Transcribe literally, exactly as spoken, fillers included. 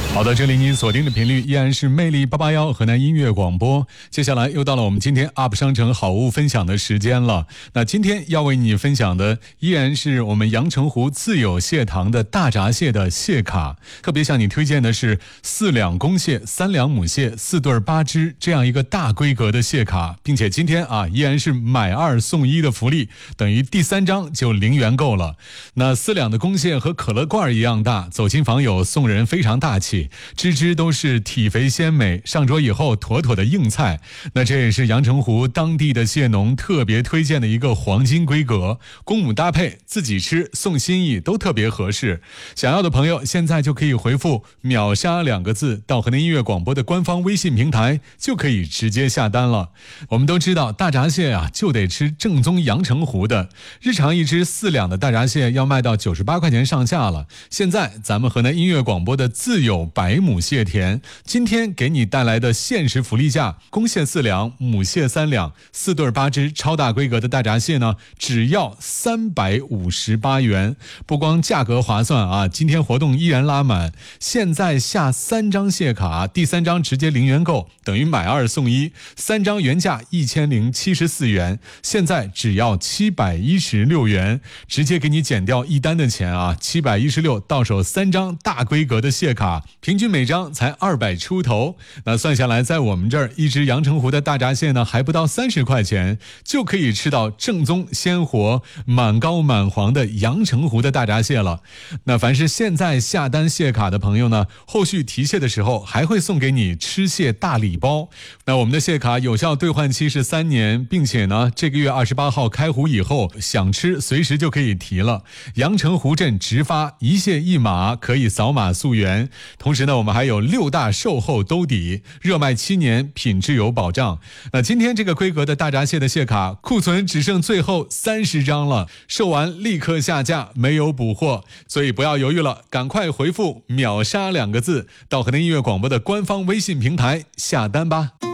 好的，这里你锁定的频率依然是魅力八八幺河南音乐广播。接下来又到了我们今天 U P 商城好物分享的时间了。那今天要为你分享的依然是我们阳澄湖自有蟹塘的大闸蟹的蟹卡，特别向你推荐的是四两公蟹、三两母蟹、四对八只这样一个大规格的蟹卡，并且今天啊依然是买二送一的福利，等于第三张就零元购了。那四两的公蟹和可乐罐一样大，走亲访友送人非常大气。只只都是体肥鲜美，上桌以后妥妥的硬菜。那这也是阳澄湖当地的蟹农特别推荐的一个黄金规格，公母搭配，自己吃送心意都特别合适。想要的朋友现在就可以回复秒杀两个字到河南音乐广播的官方微信平台，就可以直接下单了。我们都知道大闸蟹啊就得吃正宗阳澄湖的，日常一只四两的大闸蟹要卖到九十八块钱上下了。现在咱们河南音乐广播的自有百亩蟹田，今天给你带来的限时福利价，公蟹四两，母蟹三两，四对八只超大规格的大闸蟹呢，只要三百五十八元。不光价格划算啊，今天活动依然拉满，现在下三张蟹卡，第三张直接零元购，等于买二送一，三张原价一千零七十四元，现在只要七百一十六元，直接给你减掉一单的钱啊，七百一十六到手三张大规格的蟹卡，平均每张才二百出头。那算下来，在我们这儿一只阳澄湖的大闸蟹呢，还不到三十块钱，就可以吃到正宗鲜活满膏满黄的阳澄湖的大闸蟹了。那凡是现在下单蟹卡的朋友呢，后续提蟹的时候还会送给你吃蟹大礼包。那我们的蟹卡有效兑换期是三年，并且呢，这个月二十八号开湖以后，想吃随时就可以提了。阳澄湖镇直发，一蟹一码，可以扫码溯源。同时呢，我们还有六大售后兜底，热卖七年，品质有保障。那今天这个规格的大闸蟹的蟹卡库存只剩最后三十张了，售完立刻下架，没有补货，所以不要犹豫了，赶快回复秒杀两个字到河南音乐广播的官方微信平台下单吧。